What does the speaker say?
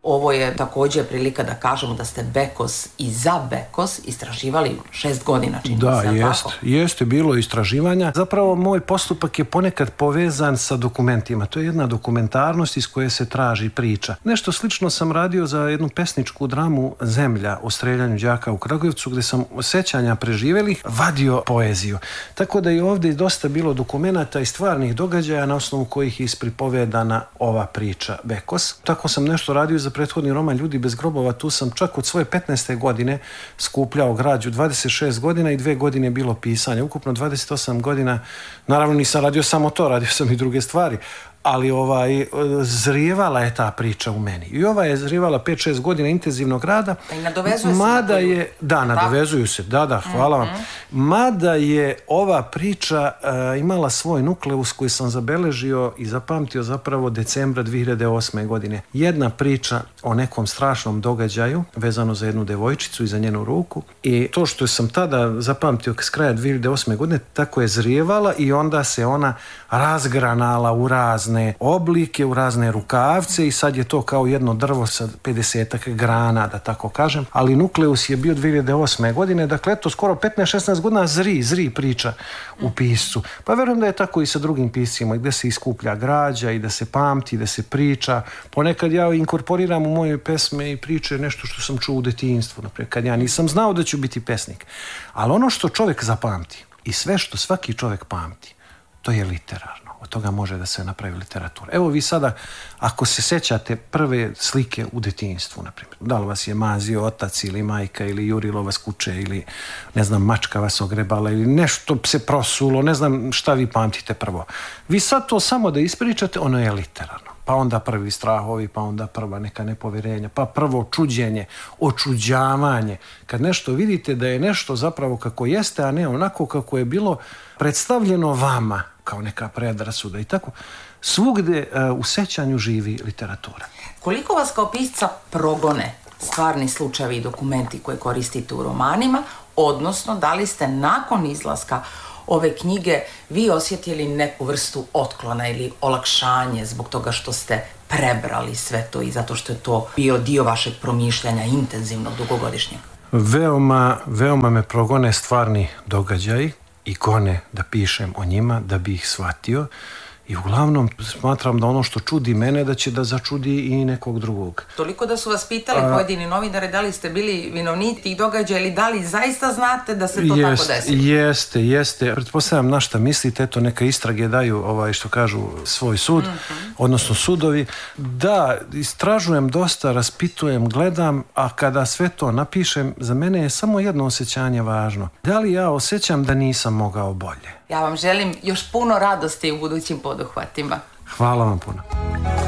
Ovo je također prilika da kažemo da ste Bekos i za Bekos istraživali 6 godina, čini da, se, tako? Jeste bilo istraživanja. Zapravo moj postupak je ponekad povezan sa dokumentima. To je jedna dokumentarnost iz koje se traži priča. Nešto slično sam radio za jednu pesničku dramu Zemlja o streljanju đaka u Kragujevcu, gdje sam sećanja preživjelih vadio poeziju. Tako da je ovdje dosta bilo dokumenata i stvarnih događaja na osnovu kojih je ispripovedana ova priča Bekos. Tako sam nešto radio za prethodni roman Ljudi bez grobova. Tu sam čak od svoje 15. godine skupljao građu, 26 godina i 2 godine bilo pisanje. Ukupno 28 godina. Naravno nisam radio samo to, radio sam i druge stvari. Ali zrijevala je ta priča u meni. I ova je zrijevala 5-6 godina intenzivnog rada. I nadovezuje se nadovezuju se. Da, hvala vam. Mada je ova priča imala svoj nukleus koji sam zabeležio i zapamtio zapravo decembra 2008. godine. Jedna priča o nekom strašnom događaju vezano za jednu devojčicu i za njenu ruku. I to što sam tada zapamtio s kraja 2008. godine, tako je zrijevala i onda se ona razgranala u razne oblike, u razne rukavce i sad je to kao jedno drvo sa 50 grana, da tako kažem, ali nukleus je bio 2008. godine, dakle eto skoro 15-16 godina zri priča u piscu. Pa verujem da je tako i sa drugim piscima, gdje se iskuplja građa i da se pamti, da se priča. Ponekad ja inkorporiram u moje pesme i priče nešto što sam čuo u detinjstvu, naprijed kad ja nisam znao da ću biti pesnik. Ali ono što čovjek zapamti i sve što svaki čovjek pamti, to je literarno. Od toga može da se napravi literatura. Evo vi sada, ako se sećate prve slike u detinjstvu, na primjer, da li vas je mazio otac ili majka ili jurilo vas kuće ili, ne znam, mačka vas ogrebala ili nešto se prosulo, ne znam šta vi pamtite prvo. Vi sad to samo da ispričate, ono je literarno. Pa onda prvi strahovi, pa onda prva neka nepovjerenja, pa prvo čuđenje, očuđavanje. Kad nešto vidite da je nešto zapravo kako jeste, a ne onako kako je bilo predstavljeno vama, kao neka predrasuda i tako, svugdje u sećanju živi literatura. Koliko vas kao pisca progone stvarni slučajevi i dokumenti koje koristite u romanima, odnosno da li ste nakon izlaska ove knjige vi osjetili neku vrstu otklona ili olakšanje zbog toga što ste prebrali sve to i zato što je to bio dio vašeg promišljanja intenzivnog, dugogodišnjeg? Veoma me progone stvarni događaji i gone da pišem o njima, da bi ih shvatio. I uglavnom smatram da ono što čudi mene da će da začudi i nekog drugog. Toliko da su vas pitali pojedini novinari da li ste bili vinovnici tih događaja ili da li zaista znate da se to tako desilo? Jeste. Pretpostavljam na šta mislite, eto neka istrage daju što kažu svoj sud, odnosno sudovi. Da, istražujem dosta, raspitujem, gledam, a kada sve to napišem, za mene je samo jedno osjećanje važno. Da li ja osjećam da nisam mogao bolje? Ja vam želim još puno radosti u budućim poduhvatima. Hvala vam puno.